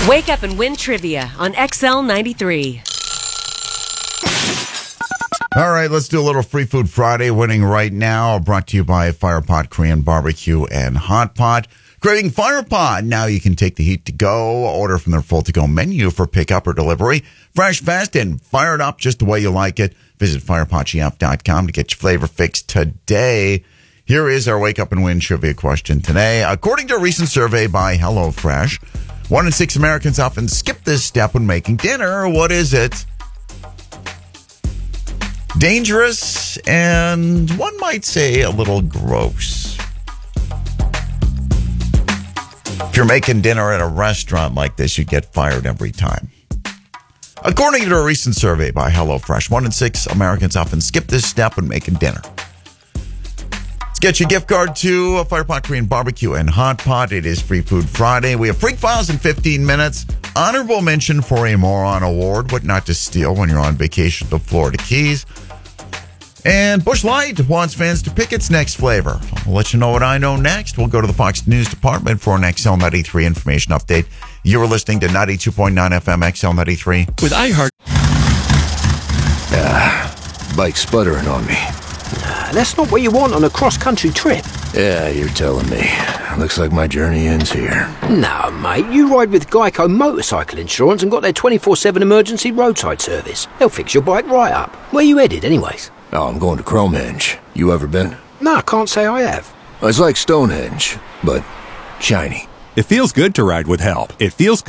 Wake up and win trivia on XL 93. All right, let's do a little Free Food Friday. Winning right now, brought to you by Firepot Korean Barbecue and Hot Pot. Craving Firepot? Now you can take the heat to go. Order from their full to-go menu for pickup or delivery. Fresh, fast, and fired up just the way you like it. Visit firepotchef.com to get your flavor fix today. Here is our Wake Up and Win trivia question today. According to a recent survey by HelloFresh, 1 in 6 Americans often skip this step when making dinner. What is it? Dangerous, and one might say a little gross. If you're making dinner at a restaurant like this, you get fired every time. According to a recent survey by HelloFresh, 1 in 6 Americans often skip this step when making dinner. Let's get your gift card to Firepot Korean Barbecue and Hot Pot. It is Free Food Friday. We have Freak Files in 15 minutes. Honorable mention for a moron award. What not to steal when you're on vacation to Florida Keys. And Busch Light wants fans to pick its next flavor. I'll let you know what I know next. We'll go to the Fox News Department for an XL 93 information update. You were listening to 92.9 FM XL 93. With iHeart. Bike sputtering on me. That's not what you want on a cross-country trip. Yeah, you're telling me. Looks like my journey ends here. No, mate, you ride with Geico Motorcycle Insurance and got their 24/7 emergency roadside service. They'll fix your bike right up. Where you headed, anyways? Oh, I'm going to Cromehenge. You ever been? No, I can't say I have. It's like Stonehenge, but shiny. It feels good to ride with help. It feels good.